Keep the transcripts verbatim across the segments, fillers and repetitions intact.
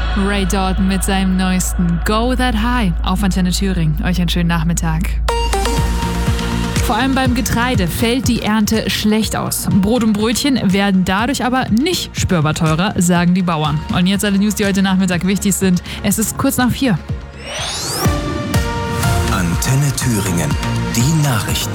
Ray Dalton mit seinem neuesten Go That High auf Antenne Thüringen. Euch einen schönen Nachmittag. Vor allem beim Getreide fällt die Ernte schlecht aus. Brot und Brötchen werden dadurch aber nicht spürbar teurer, sagen die Bauern. Und jetzt alle News, die heute Nachmittag wichtig sind. Es ist kurz nach vier. Antenne Thüringen, die Nachrichten.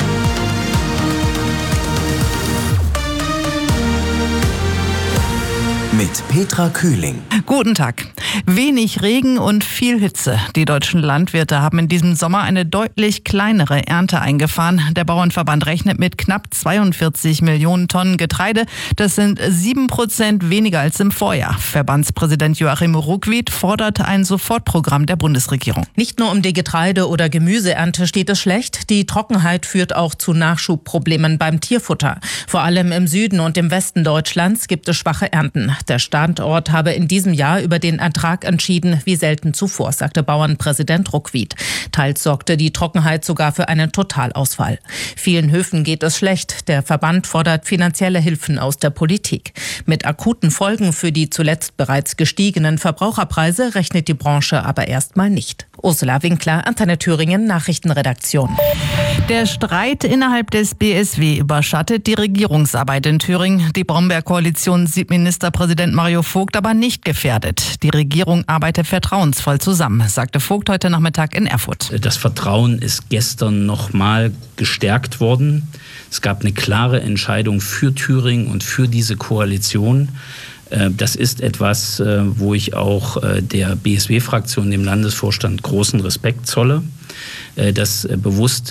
Mit Petra Kühling. Guten Tag. Wenig Regen und viel Hitze. Die deutschen Landwirte haben in diesem Sommer eine deutlich kleinere Ernte eingefahren. Der Bauernverband rechnet mit knapp zweiundvierzig Millionen Tonnen Getreide. Das sind sieben Prozent weniger als im Vorjahr. Verbandspräsident Joachim Ruckwied fordert ein Sofortprogramm der Bundesregierung. Nicht nur um die Getreide- oder Gemüseernte steht es schlecht. Die Trockenheit führt auch zu Nachschubproblemen beim Tierfutter. Vor allem im Süden und im Westen Deutschlands gibt es schwache Ernten. Der Standort habe in diesem Jahr über den Ertrag entschieden, wie selten zuvor, sagte Bauernpräsident Ruckwied. Teils sorgte die Trockenheit sogar für einen Totalausfall. Vielen Höfen geht es schlecht. Der Verband fordert finanzielle Hilfen aus der Politik. Mit akuten Folgen für die zuletzt bereits gestiegenen Verbraucherpreise rechnet die Branche aber erstmal nicht. Ursula Winkler, Antenne Thüringen, Nachrichtenredaktion. Der Streit innerhalb des B S W überschattet die Regierungsarbeit in Thüringen. Die Brombeer-Koalition sieht Ministerpräsident Mario Vogt aber nicht gefährdet. Die Regierung arbeitet vertrauensvoll zusammen, sagte Vogt heute Nachmittag in Erfurt. Das Vertrauen ist gestern nochmal gestärkt worden. Es gab eine klare Entscheidung für Thüringen und für diese Koalition. Das ist etwas, wo ich auch der B S W-Fraktion, dem Landesvorstand, großen Respekt zolle, dass bewusst